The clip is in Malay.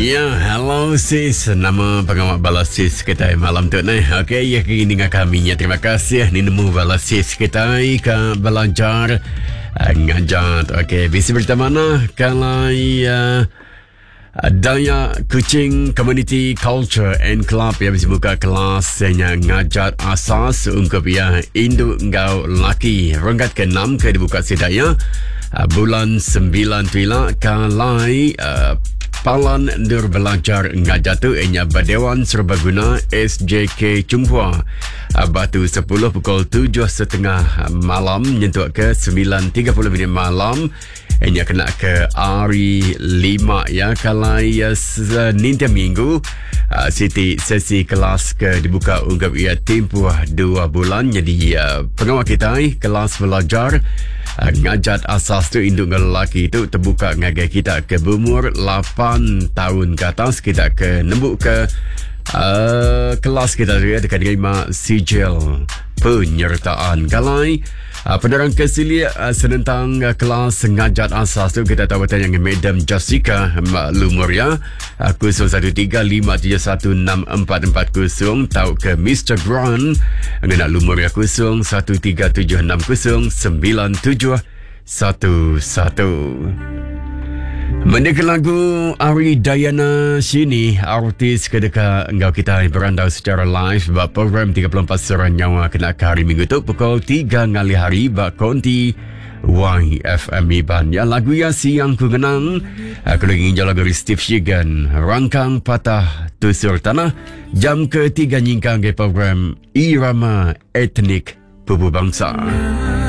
Ya, hello sis. Nama pengamat balas sis kita malam tu ni. Okey, ya kini dengan kami. Ya, terima kasih. Ni nemu balas sis kita ke belajar ngajar. Okey, bisa berita mana kalau Daya Kuching Community Culture and Club yang bisa buka kelas yang ngajar asas untuk ya induk ngau laki. Rangkat ke-6 ke dibuka sedaya bulan 9 tuila kalai Palan Nur Belajar ngajar tu enya Badewan Serbaguna SJK Cumpua Batu 10 pukul 7.30 malam nyentuh ke 9.30 minit malam enya kena ke hari 5 ya kalai Senin minggu Siti sesi kelas ke dibuka ungkap ia tempoh 2 bulan jadi pengawal kita kelas belajar ngajat asas tu induk lelaki tu terbuka ngagai kita ke berumur 8 tahun ke atas kita ke nembuk ke kelas kita tu ya dekat terima sijil penyertaan kalai penerang kesili senentang kelas ngajat asas tu kita tahu tanya dengan Madam Jessica maklumur ya 0135716440 tahu ke Mr. Grant dengan lumur ya 0137609711. Mendengar lagu Ari Dayana sini artis kedeka engkau kita berandau secara live bak program 34 Seran Nyawa kena ke hari Minggu tu pukul 3 ngali hari bak konti YFM Iban ya lagu ya siang ku kenang aku lagi ingin lagu Steve Shigan Rangkang Patah Tusur Tanah jam ke-3 nyingkang ke program Irama Etnik Pupu Bangsa.